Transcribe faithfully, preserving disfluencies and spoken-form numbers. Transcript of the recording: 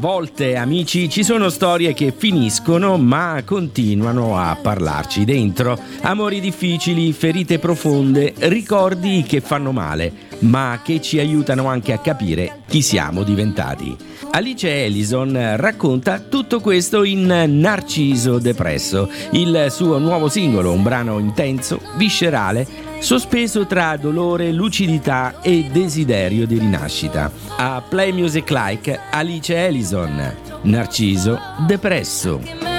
volte, amici, ci sono storie che finiscono ma continuano a parlarci dentro. Amori difficili, ferite profonde, ricordi che fanno male, ma che ci aiutano anche a capire chi siamo diventati. Alice Ellison racconta tutto questo in Narciso Depresso, il suo nuovo singolo, un brano intenso, viscerale, sospeso tra dolore, lucidità e desiderio di rinascita. A Play Music Like, Alice Ellison, Narciso Depresso.